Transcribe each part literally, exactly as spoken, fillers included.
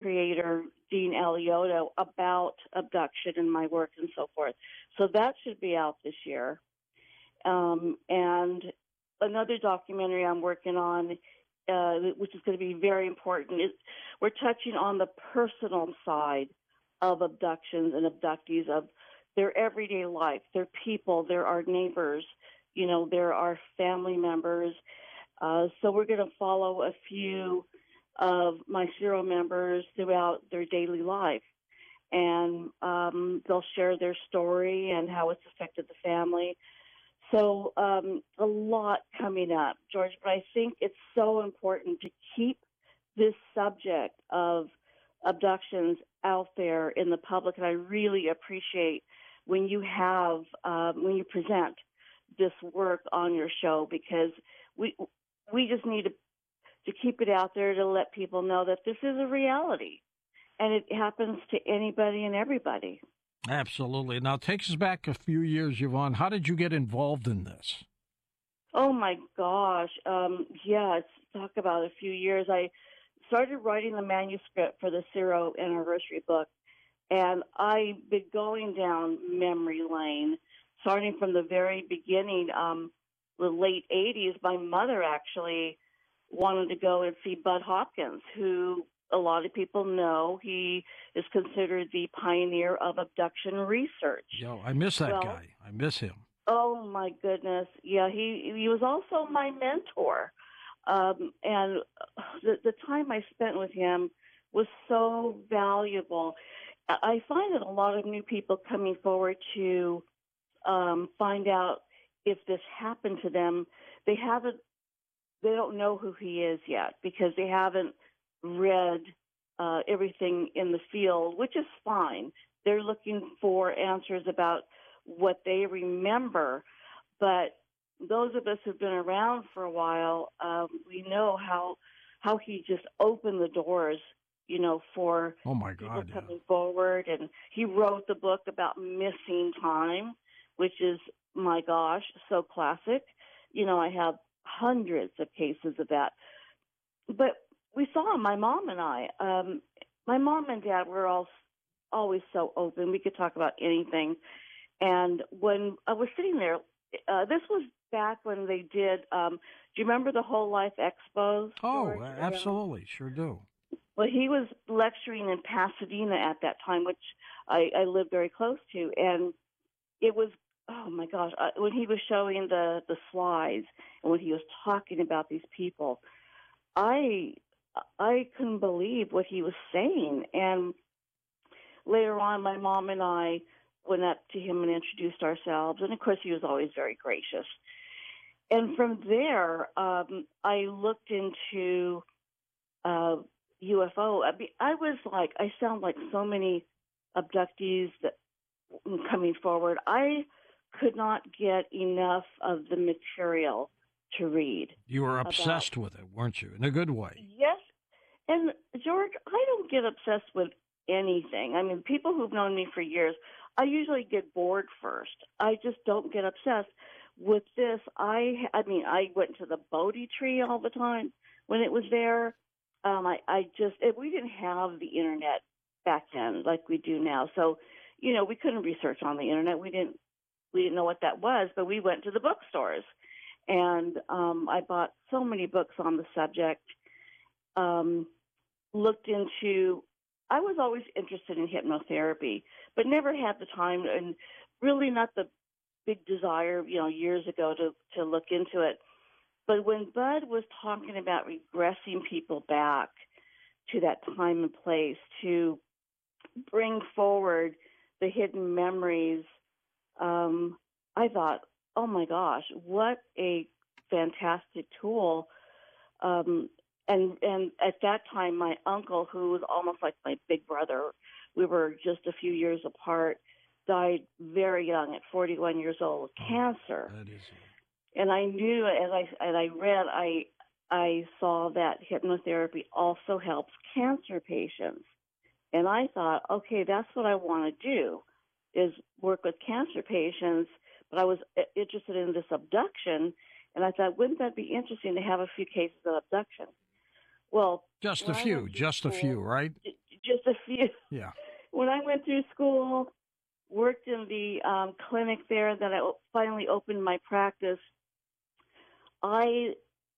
creator, Dean Alioto, about abduction and my work and so forth. So that should be out this year. Um, and another documentary I'm working on, uh, which is going to be very important, is we're touching on the personal side of abductions and abductees, of their everyday life. They're people, they're our neighbors, you know, they're our family members. Uh, so we're going to follow a few of my serial members throughout their daily life. And um, they'll share their story and how it's affected the family. So um, a lot coming up, George, but I think it's so important to keep this subject of abductions out there in the public. And I really appreciate when you have, um, when you present this work on your show, because we we just need to, to keep it out there to let people know that this is a reality. And it happens to anybody and everybody. Absolutely. Now, it takes us back a few years, Yvonne. How did you get involved in this? Oh, my gosh. Um, yeah, it's, talk about a few years. I started writing the manuscript for the Zero Anniversary book, and I've been going down memory lane, starting from the very beginning. Um, the late eighties, my mother actually wanted to go and see Bud Hopkins, who a lot of people know. He is considered the pioneer of abduction research. Yo, I miss that well, guy. I miss him. Oh, my goodness. Yeah, he he was also my mentor. Um, and the, the time I spent with him was so valuable. I find that a lot of new people coming forward to um, find out if this happened to them, they haven't, they don't know who he is yet because they haven't read uh, everything in the field, which is fine. They're looking for answers about what they remember. But those of us who've been around for a while, um, we know how how he just opened the doors, you know, for oh my people God, coming yeah. forward. And he wrote the book about missing time, which is, my gosh, so classic. You know, I have hundreds of cases of that. But we saw him, my mom and I. Um, my mom and dad were all always so open. We could talk about anything. And when I was sitting there, uh, this was back when they did, um, do you remember the Whole Life Expos? Oh, George? absolutely. Sure do. Well, he was lecturing in Pasadena at that time, which I, I lived very close to. And it was, oh, my gosh, uh, when he was showing the, the slides and when he was talking about these people, I I couldn't believe what he was saying. And later on, my mom and I went up to him and introduced ourselves. And, of course, he was always very gracious. And from there, um, I looked into uh, U F O. I, mean, I was like, I sound like so many abductees that coming forward. I could not get enough of the material to read. You were obsessed about, with it, weren't you? In a good way. Yes. And, George, I don't get obsessed with anything. I mean, people who've known me for years, I usually get bored first. I just don't get obsessed. With this, I I mean, I went to the Bodhi tree all the time when it was there. Um, I, I just, it, we didn't have the internet back then like we do now. So, you know, we couldn't research on the internet. We didn't, we didn't know what that was, but we went to the bookstores. And um, I bought so many books on the subject, um, looked into, I was always interested in hypnotherapy, but never had the time and really not the big desire, you know, years ago to, to look into it. But when Bud was talking about regressing people back to that time and place to bring forward the hidden memories, um, I thought, oh my gosh, what a fantastic tool. Um, and, and at that time, my uncle, who was almost like my big brother, we were just a few years apart, died very young at forty-one years old with cancer. That is. And I knew, as I as I read, I I saw that hypnotherapy also helps cancer patients. And I thought, okay, that's what I want to do, is work with cancer patients. But I was interested in this abduction, and I thought, wouldn't that be interesting to have a few cases of abduction? Well, just a few, just a few, right? just a few. Yeah. When I went through school, worked in the um, clinic there, that I finally opened my practice, I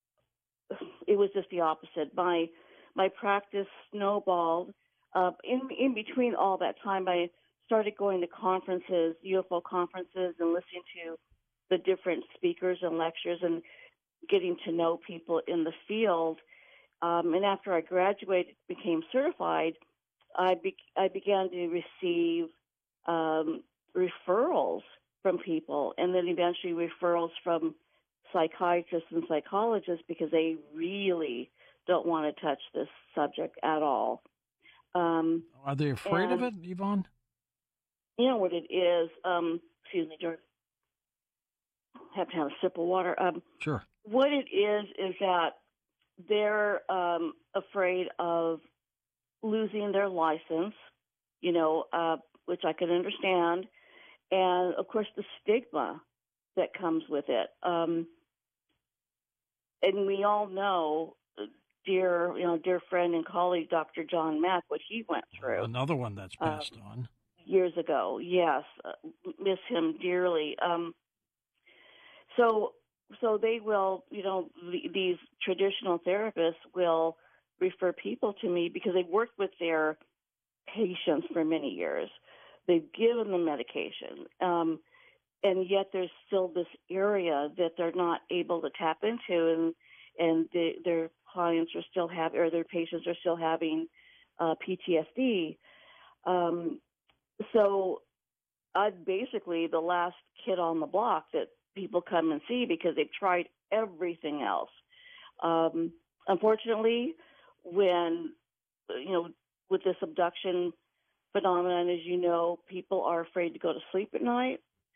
it was just the opposite. My my practice snowballed. Uh, in in between all that time, I started going to conferences, U F O conferences, and listening to the different speakers and lectures, and getting to know people in the field. Um, and after I graduated, became certified, I be- I began to receive um, referrals from people, and then eventually referrals from psychiatrists and psychologists because they really don't want to touch this subject at all. Um, Are they afraid and, of it, Yvonne? You know what it is? Um, excuse me, George. I have to have a sip of water. Um, Sure. What it is is that they're um, afraid of losing their license, you know, uh, which I can understand, and of course the stigma that comes with it. Um, and we all know, dear, you know, dear friend and colleague, Doctor John Mack, what he went through. Another one that's passed uh, on. Years ago, yes, uh, miss him dearly. Um, so, so they will, you know, the, these traditional therapists will refer people to me because they've worked with their patients for many years. They've given them medication, um, and yet there's still this area that they're not able to tap into, and and they, their clients are still have, or their patients are still having uh, P T S D. Um, so I'm basically the last kid on the block that people come and see because they've tried everything else. Um, unfortunately, when, you know, with this abduction phenomenon, as you know, people are afraid to go to sleep at night.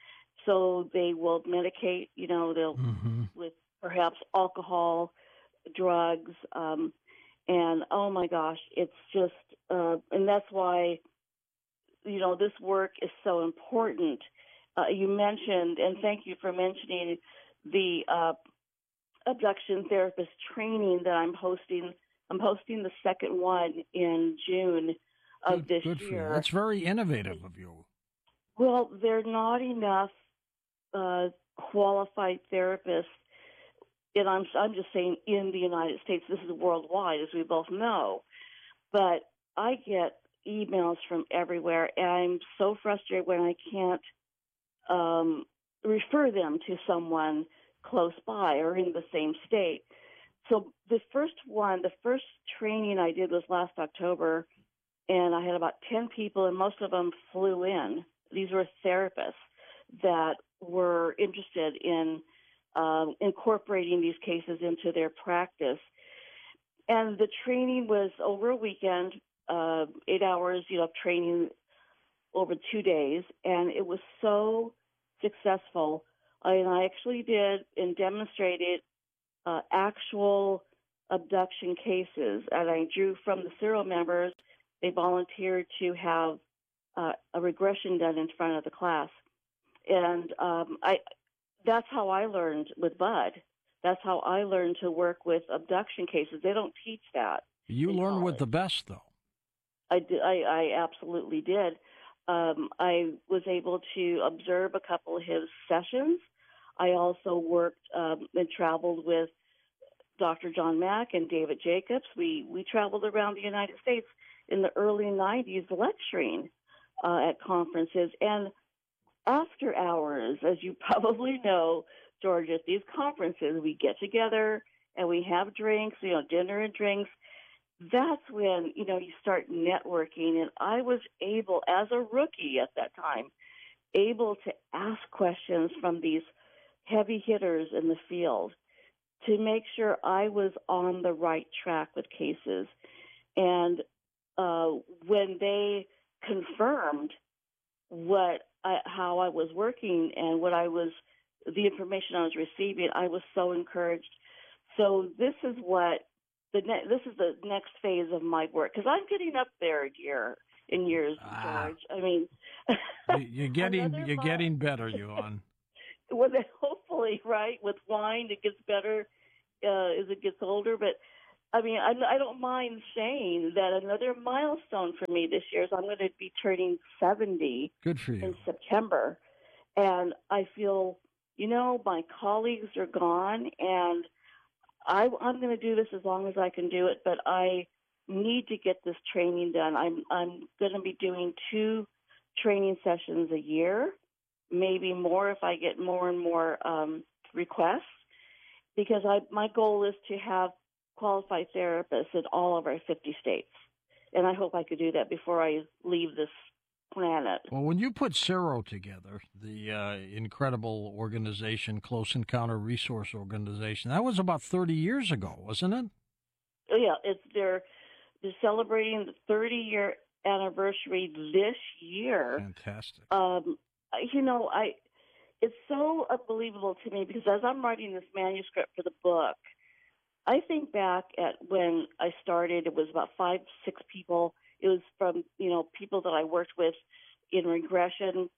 So they will medicate, you know, they'll Mm-hmm. with perhaps alcohol, drugs, um, and oh my gosh, it's just, uh, and that's why, you know, this work is so important. Uh, you mentioned, and thank you for mentioning the uh, abduction therapist training that I'm hosting. I'm hosting the second one in June of Good, this good for you. year. That's very innovative of you. Well, there are not enough uh, qualified therapists, and I'm I'm just saying in the United States. This is worldwide, as we both know. But I get emails from everywhere, and I'm so frustrated when I can't um, refer them to someone close by or in the same state. So the first one, the first training I did was last October, and I had about ten people, and most of them flew in. These were therapists that were interested in um, incorporating these cases into their practice. And the training was over a weekend, uh, eight hours, you know, of training over two days, and it was so successful. I, and I actually did and demonstrated uh, actual abduction cases, and I drew from the serial members. They volunteered to have uh, a regression done in front of the class, and um, I. That's how I learned with Bud. That's how I learned to work with abduction cases. They don't teach that. You learn college. with the best, though. I, did, I, I absolutely did. Um, I was able to observe a couple of his sessions. I also worked um, and traveled with Doctor John Mack and David Jacobs. We we traveled around the United States in the early nineties lecturing uh, at conferences. And after hours, as you probably know, George, at these conferences, we get together and we have drinks, you know, dinner and drinks. That's when, you know, you start networking. And I was able, as a rookie at that time, able to ask questions from these heavy hitters in the field to make sure I was on the right track with cases. And uh, when they confirmed what I, how I was working and what I was, the information I was receiving, I was so encouraged. So this is what the ne- this is the next phase of my work, because I'm getting up there in year in years, Ah. George. I mean, You- You're getting another you're month. getting better, Yvonne. Well, then hopefully, right, with wine it gets better uh, as it gets older. But I mean, I, I don't mind saying that another milestone for me this year is I'm going to be turning seventy Good for in you. September. And I feel, you know, my colleagues are gone, and I, I'm going to do this as long as I can do it, but I need to get this training done. I'm, I'm going to be doing two training sessions a year, maybe more if I get more and more um, requests, because I, my goal is to have qualified therapists in all of our fifty states. And I hope I could do that before I leave this planet. Well, when you put CERO together, the uh, incredible organization, Close Encounter Resource Organization, that was about thirty years ago, wasn't it? Oh, yeah, it's they're, they're celebrating the thirty-year anniversary this year. Fantastic. Um, you know, I it's so unbelievable to me because as I'm writing this manuscript for the book, I think back at when I started. It was about five, six people. It was from, you know, people that I worked with in regression.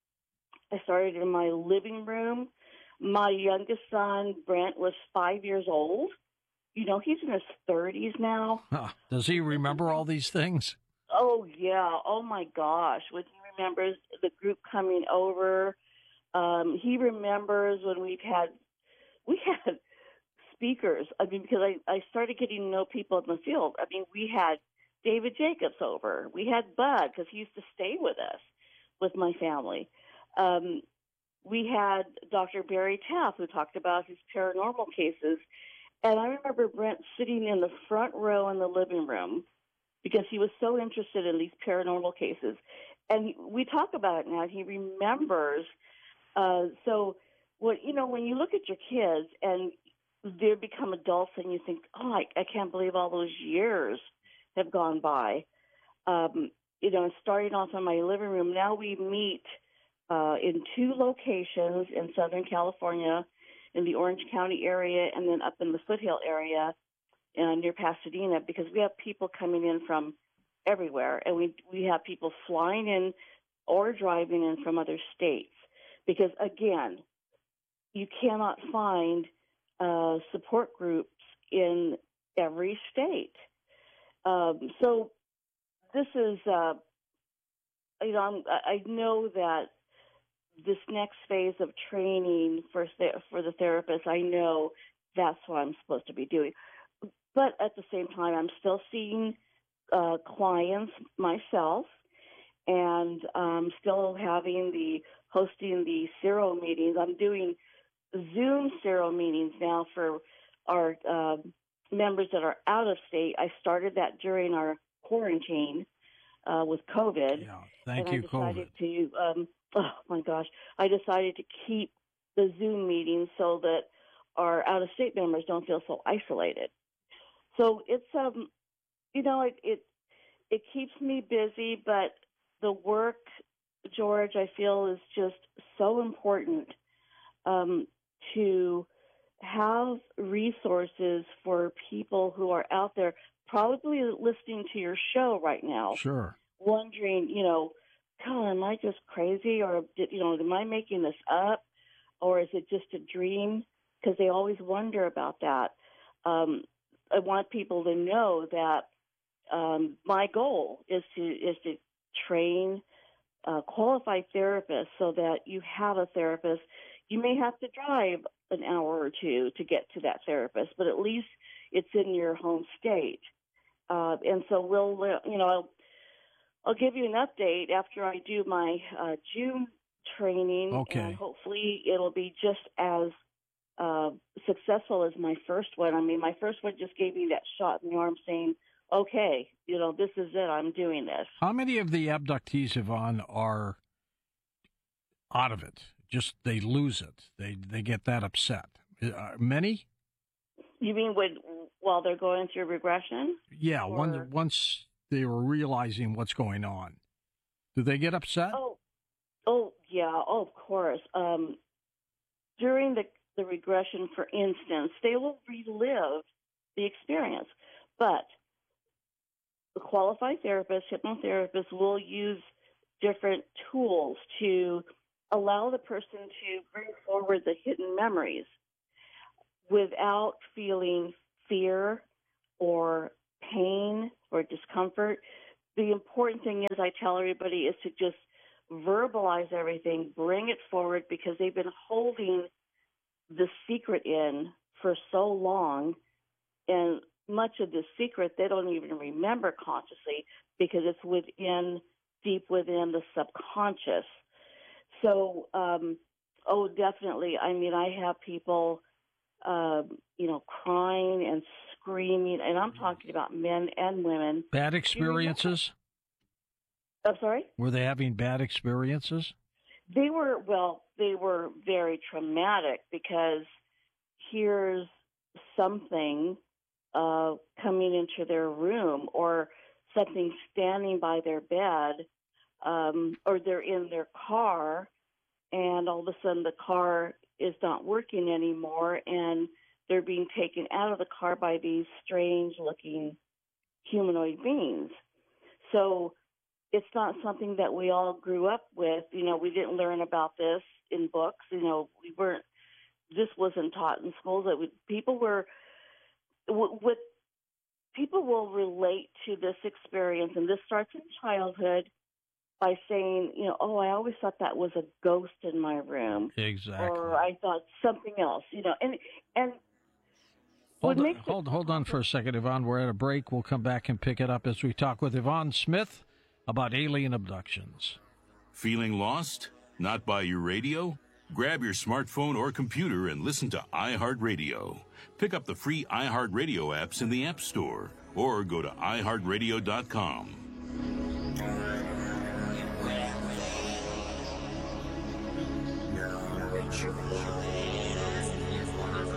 I started in my living room. My youngest son, Brent, was five years old. You know, he's in his thirties now. Huh. Does he remember all these things? Oh, yeah. Oh, my gosh. When he remembers the group coming over, um, he remembers when we've had, we had speakers. I mean, because I, I started getting to know people in the field. I mean, we had David Jacobs over. We had Bud, because he used to stay with us, with my family. Um, we had Doctor Barry Taff, who talked about his paranormal cases. And I remember Brent sitting in the front row in the living room because he was so interested in these paranormal cases. And he, we talk about it now. He remembers. Uh, so, what you know, when you look at your kids and they become adults and you think, oh, I, I can't believe all those years have gone by. Um, you know, starting off in my living room, now we meet uh, in two locations in Southern California, in the Orange County area, and then up in the Foothill area uh, near Pasadena, because we have people coming in from everywhere, and we we have people flying in or driving in from other states. Because again, you cannot find uh, support groups in every state. Um, so this is, uh, you know, I'm, I know that this next phase of training for for the therapist, I know that's what I'm supposed to be doing. But at the same time, I'm still seeing uh, clients myself, and um, still having the hosting the CERO meetings. I'm doing Zoom CERO meetings now for our uh, members that are out of state. I started that during our quarantine uh, with COVID. Yeah, thank and you, I decided COVID. to, um, oh my gosh, I decided to keep the Zoom meetings so that our out of state members don't feel so isolated. So it's, um, you know, it, it it keeps me busy, but the work, George, I feel is just so important um, to have resources for people who are out there probably listening to your show right now, Sure. wondering, you know, God, am I just crazy, or did, you know, am I making this up, or is it just a dream? Because they always wonder about that. Um, I want people to know that um, my goal is to is to train uh, qualified therapists so that you have a therapist. You may have to drive an hour or two to get to that therapist, but at least it's in your home state. Uh, and so we'll, you know, I'll, I'll give you an update after I do my uh, June training, Okay. and hopefully it'll be just as uh, successful as my first one. I mean, my first one just gave me that shot in the arm saying, okay, you know, this is it. I'm doing this. How many of the abductees, Yvonne, are out of it? Just they lose it. They they get that upset. Uh, many? You mean when, while they're going through regression? Yeah, Or... one, once they were realizing what's going on. Do they get upset? Oh, oh yeah, oh, of course. Um, during the, the regression, for instance, they will relive the experience. But the qualified therapist, hypnotherapist, will use different tools to allow the person to bring forward the hidden memories without feeling fear or pain or discomfort, the important thing is I tell everybody is to just verbalize everything, bring it forward, because they've been holding the secret in for so long, and much of the secret they don't even remember consciously because it's within, deep within the subconscious. So, um, oh, definitely. I mean, I have people, uh, you know, crying and screaming, and I'm talking about men and women. Bad experiences? I'm sorry? Were they having bad experiences? They were, well, they were very traumatic, because here's something uh, coming into their room, or something standing by their bed, um, or they're in their car, and all of a sudden the car is not working anymore, and they're being taken out of the car by these strange-looking humanoid beings. So it's not something that we all grew up with. You know, we didn't learn about this in books. You know, we weren't, this wasn't taught in schools. That we, people were, with, people will relate to this experience, and this starts in childhood by saying, you know, oh, I always thought that was a ghost in my room. Exactly. Or I thought something else, you know, and, and, Hold on, hold, hold on for a second, Yvonne. We're at a break. We'll come back and pick it up as we talk with Yvonne Smith about alien abductions. Feeling lost? Not by your radio? Grab your smartphone or computer and listen to iHeartRadio. Pick up the free iHeartRadio apps in the App Store or go to i heart radio dot com.